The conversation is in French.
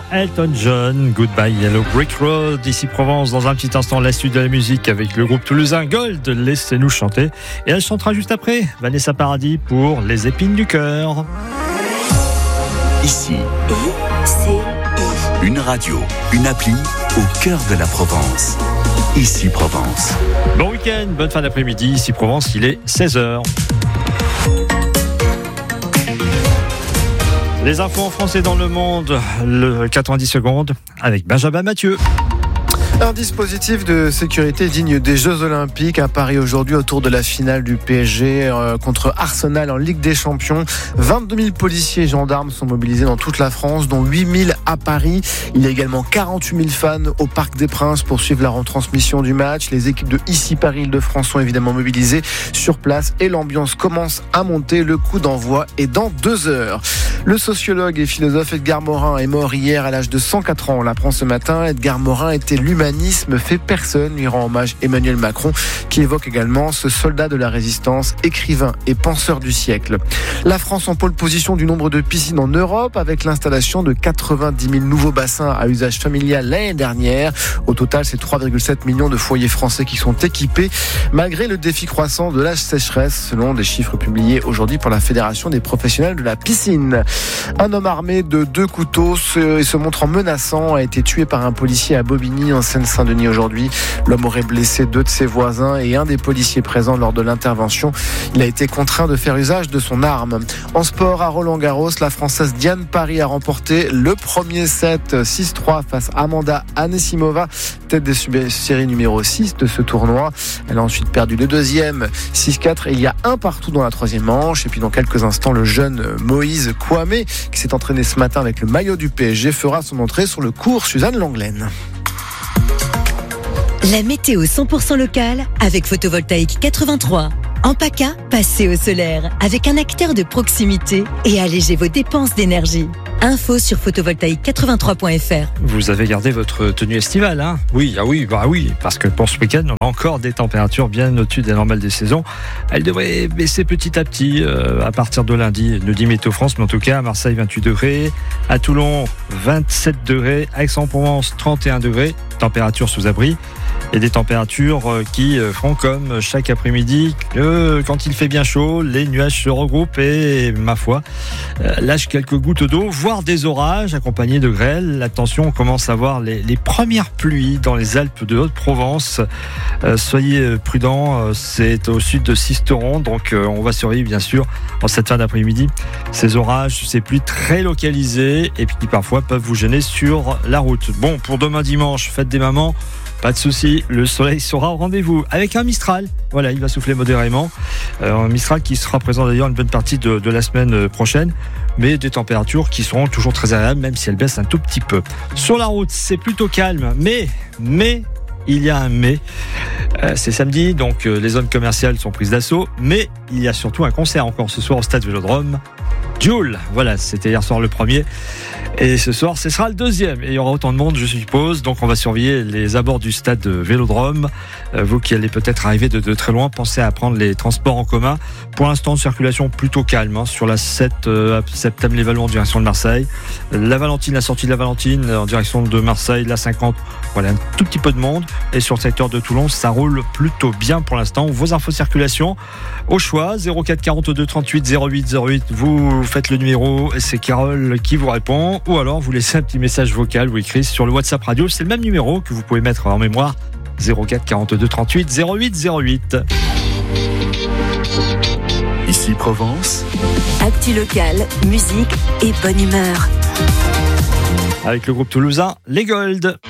Elton John, Goodbye Yellow Brick Road, ici Provence. Dans un petit instant, la suite de la musique avec le groupe toulousain Gold, laissez-nous chanter. Et elle chantera juste après, Vanessa Paradis pour Les épines du cœur. Ici, une radio, une appli au cœur de la Provence. Ici Provence. Bon week-end, bonne fin d'après-midi, ici Provence, il est 16h. Les infos en français dans le monde, le 90 secondes avec Benjamin Mathieu. Un dispositif de sécurité digne des Jeux Olympiques à Paris aujourd'hui autour de la finale du PSG contre Arsenal en Ligue des Champions. 22 000 policiers et gendarmes sont mobilisés dans toute la France, dont 8 000 à Paris. Il y a également 48 000 fans au Parc des Princes pour suivre la retransmission du match. Les équipes de Ici Paris Île-de-France sont évidemment mobilisées sur place et l'ambiance commence à monter. Le coup d'envoi est dans 2 heures. Le sociologue et philosophe Edgar Morin est mort hier à l'âge de 104 ans. On l'apprend ce matin. Edgar Morin était l'humanisme fait personne, lui rend hommage Emmanuel Macron, qui évoque également ce soldat de la résistance, écrivain et penseur du siècle. La France en pôle position du nombre de piscines en Europe, avec l'installation de 90 000 nouveaux bassins à usage familial l'année dernière. Au total, c'est 3,7 millions de foyers français qui sont équipés, malgré le défi croissant de la sécheresse, selon des chiffres publiés aujourd'hui par la Fédération des professionnels de la piscine. Un homme armé de 2 couteaux se montrant menaçant a été tué par un policier à Bobigny en Seine-Saint-Denis aujourd'hui. L'homme aurait blessé 2 de ses voisins et un des policiers présents lors de l'intervention. Il a été contraint de faire usage de son arme. En sport, à Roland-Garros, la Française Diane Parry a remporté le premier set 6-3 face à Amanda Anisimova, tête de série numéro 6 de ce tournoi. Elle a ensuite perdu le deuxième 6-4 et il y a un partout dans la troisième manche. Et puis dans quelques instants, le jeune Moïse Kouamé, qui s'est entraîné ce matin avec le maillot du PSG, fera son entrée sur le cours Suzanne Langlaine. La météo 100% locale avec Photovoltaïque 83. En PACA, passez au solaire avec un acteur de proximité et allégez vos dépenses d'énergie. Info sur photovoltaïque83.fr. Vous avez gardé votre tenue estivale, hein ? Oui, parce que pour ce week-end, on a encore des températures bien au-dessus des normales des saisons. Elles devraient baisser petit à petit à partir de lundi, nous dit Météo France, mais en tout cas à Marseille 28 degrés, à Toulon 27 degrés, à Aix-en-Provence 31 degrés, température sous abri. Et des températures qui feront comme chaque après-midi, quand il fait bien chaud, les nuages se regroupent et, ma foi, lâchent quelques gouttes d'eau, voire des orages accompagnés de grêle. Attention, on commence à voir les premières pluies dans les Alpes de Haute-Provence. Soyez prudents, c'est au sud de Sisteron, donc on va surveiller bien sûr en cette fin d'après-midi ces orages, ces pluies très localisées et puis qui parfois peuvent vous gêner sur la route. Bon, pour demain dimanche, fête des mamans, pas de souci, le soleil sera au rendez-vous avec un Mistral. Voilà, il va souffler modérément. Un Mistral qui sera présent d'ailleurs une bonne partie de la semaine prochaine, mais des températures qui seront toujours très agréables, même si elles baissent un tout petit peu. Sur la route, c'est plutôt calme, mais il y a un mais. C'est samedi, donc les zones commerciales sont prises d'assaut, mais il y a surtout un concert encore ce soir au stade Vélodrome. Jul, voilà, c'était hier soir le premier et ce soir ce sera le deuxième et il y aura autant de monde je suppose, donc on va surveiller les abords du stade Vélodrome. Vous qui allez peut-être arriver de très loin, pensez à prendre les transports en commun. Pour l'instant, circulation plutôt calme sur la 7 Septem-les-Vallons en direction de Marseille, la Valentine, la sortie de la Valentine en direction de Marseille, la 50, voilà un tout petit peu de monde, et sur le secteur de Toulon ça roule plutôt bien pour l'instant. Vos infos circulation au choix 04 42 38 08 08, vous faites le numéro et c'est Carole qui vous répond, ou alors vous laissez un petit message vocal ou écrit sur le WhatsApp radio, c'est le même numéro que vous pouvez mettre en mémoire, 04 42 38 08 08. Ici Provence. Actu locale, musique et bonne humeur. Avec le groupe toulousain Les Gold.